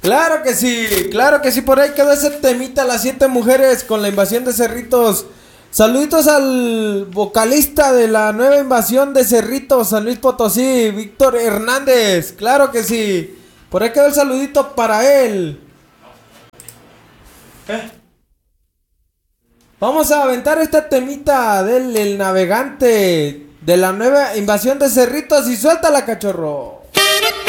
Claro que sí, por ahí quedó ese temita, las 7 mujeres con la invasión de Cerritos. Saluditos al vocalista de la nueva invasión de Cerritos, San Luis Potosí, Víctor Hernández. Claro que sí, por ahí quedó el saludito para él. Vamos a aventar esta temita del El Navegante de la nueva invasión de Cerritos y suéltala, cachorro.